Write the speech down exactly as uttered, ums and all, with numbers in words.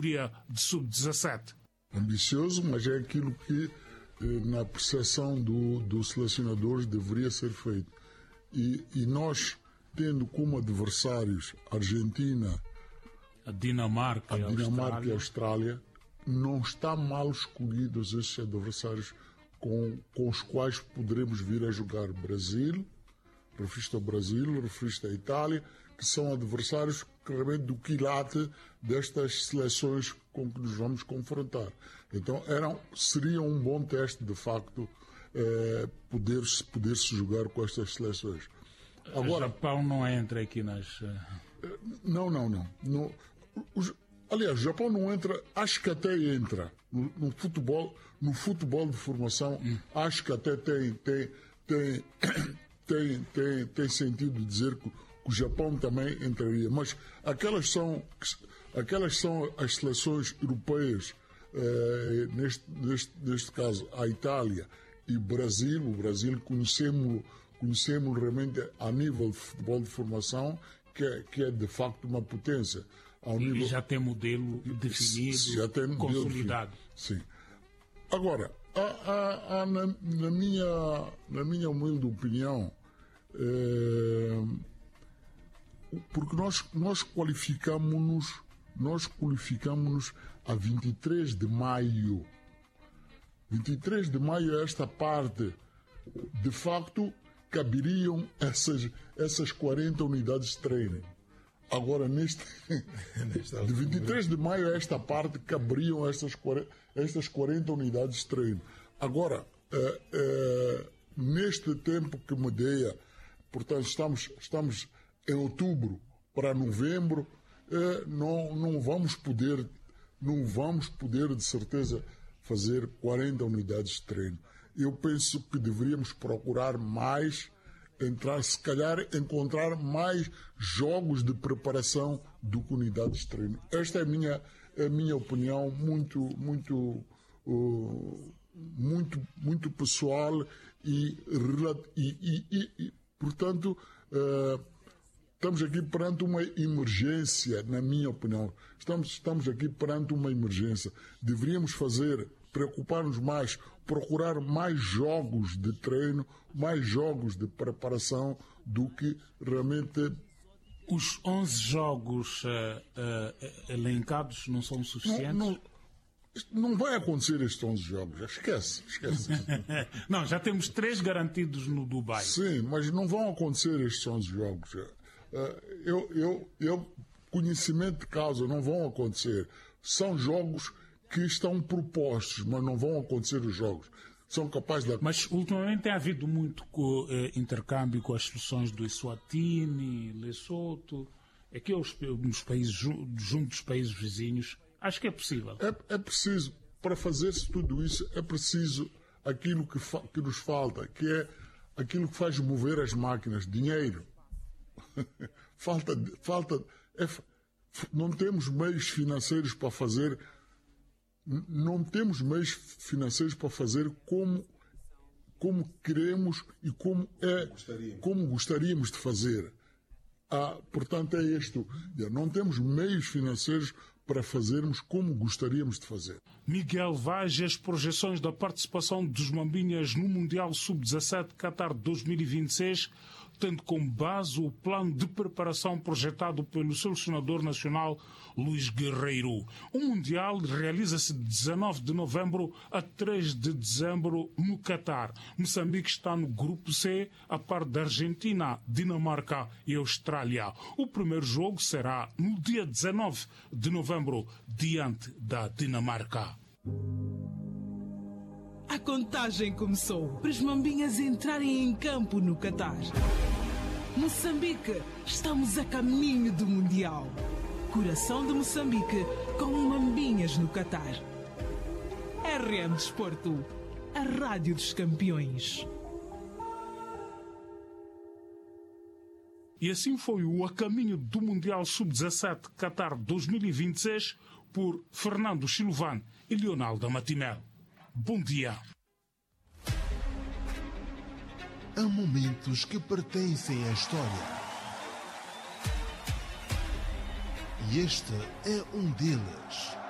de sub dezassete. Ambicioso, mas é aquilo que, na percepção do, do selecionador, deveria ser feito. E, e nós, tendo como adversários a Argentina, a Dinamarca, a e, a Dinamarca e a Austrália. Austrália, não está mal escolhidos esses adversários com, com os quais poderemos vir a jogar. Brasil, refiro-te ao Brasil, refiro-te à Itália, que são adversários que realmente do quilate destas seleções com que nos vamos confrontar. Então eram, seria um bom teste, de facto, eh, poder-se poder -se jogar com estas seleções. Agora, o Japão não entra aqui nas... Não, não, não. no, os, aliás, o Japão não entra, acho que até entra. No, no futebol, no futebol de formação, hum. acho que até tem, tem, tem, tem, tem, tem sentido dizer que o Japão também entraria. Mas aquelas são, aquelas são as seleções europeias, eh, neste, neste, neste caso, a Itália e o Brasil. O Brasil conhecemos conhecemos realmente a nível de futebol de formação, que é, que é de facto uma potência. Ao e nível... já tem modelo definido, já tem modelo consolidado. Definido. Sim. Agora, há, há, há na, na, minha, na minha humilde opinião, é, porque nós, nós qualificamos-nos nós qualificamos-nos a vinte e três de maio. vinte e três de maio, esta parte, de facto, caberiam essas, essas quarenta unidades de treino. Agora, neste, de vinte e três de maio a esta parte, caberiam estas, estas quarenta unidades de treino. Agora, é, é, neste tempo que me dei, portanto, estamos, estamos em outubro para novembro, é, não, não vamos poder, não vamos poder, de certeza, fazer quarenta unidades de treino. Eu penso que deveríamos procurar mais, entrar, se calhar encontrar mais jogos de preparação do que unidades de treino. Esta é a minha, é a minha opinião muito, muito, uh, muito, muito pessoal e, e, e, e portanto, uh, estamos aqui perante uma emergência, na minha opinião. Estamos, estamos aqui perante uma emergência. Deveríamos fazer, preocupar-nos mais, procurar mais jogos de treino, mais jogos de preparação do que realmente... Os onze jogos uh, uh, elencados não são suficientes? Não, não, não vai acontecer estes onze jogos. Esquece, esquece. Não, já temos três garantidos no Dubai. Sim, mas não vão acontecer estes onze jogos. Uh, eu, eu, eu, conhecimento de causa, não vão acontecer. São jogos que estão propostos, mas não vão acontecer os jogos. São capazes de... Mas ultimamente tem havido muito co, eh, intercâmbio com as seleções do Eswatini, Lesoto, aqui os, nos países, junto dos países vizinhos. Acho que é possível. É, é preciso, para fazer-se tudo isso, é preciso aquilo que, fa, que nos falta, que é aquilo que faz mover as máquinas, dinheiro. falta, falta, é, não temos meios financeiros para fazer... Não temos meios financeiros para fazer como, como queremos e como, é, gostaríamos. como gostaríamos de fazer. Ah, portanto, é isto. Não temos meios financeiros para fazermos como gostaríamos de fazer. Miguel Vaz, as projeções da participação dos Mambinhas no Mundial sub dezassete Qatar dois mil e vinte e seis, tendo como base o plano de preparação projetado pelo selecionador nacional Luís Guerreiro. O Mundial realiza-se de dezanove de novembro a três de dezembro no Qatar. Moçambique está no grupo C, a par da Argentina, Dinamarca e Austrália. O primeiro jogo será no dia dezanove de novembro, diante da Dinamarca. A contagem começou para os Mambinhas entrarem em campo no Qatar. Moçambique, estamos a caminho do Mundial. Coração de Moçambique com Mambinhas no Qatar. R M Desporto, a rádio dos campeões. E assim foi o A Caminho do Mundial sub dezassete Qatar dois mil e vinte e seis por Fernando Silvan e Leonardo Matimel. Bom dia. Há momentos que pertencem à história. E este é um deles.